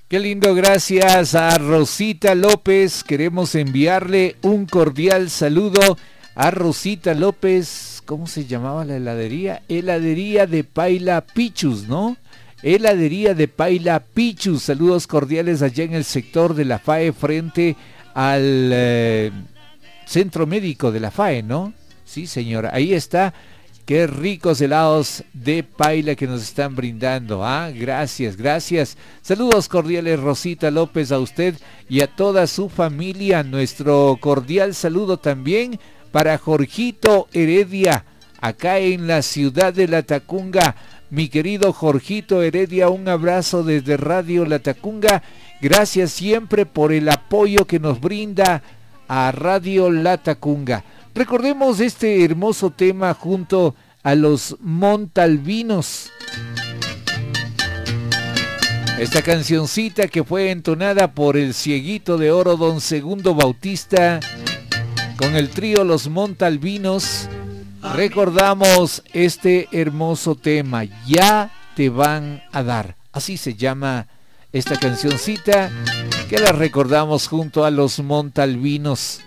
Qué lindo, gracias a Rosita López. Queremos enviarle un cordial saludo a Rosita López. ¿Cómo se llamaba la heladería? Heladería de Paila Pichus, ¿no? Heladería de Paila Pichus. Saludos cordiales allá en el sector de la FAE frente al centro médico de la FAE, ¿no? Sí, señora, ahí está. Qué ricos helados de Paila que nos están brindando. Gracias, gracias. Saludos cordiales, Rosita López, a usted y a toda su familia. Nuestro cordial saludo también para Jorgito Heredia, acá en la ciudad de Latacunga. Mi querido Jorgito Heredia, un abrazo desde Radio Latacunga. Gracias siempre por el apoyo que nos brinda a Radio Latacunga. Recordemos este hermoso tema junto a los Montalvinos. Esta cancioncita que fue entonada por el Cieguito de Oro Don Segundo Bautista con el trío Los Montalvinos. Recordamos este hermoso tema, Ya te van a dar. Así se llama esta cancioncita que la recordamos junto a los Montalvinos.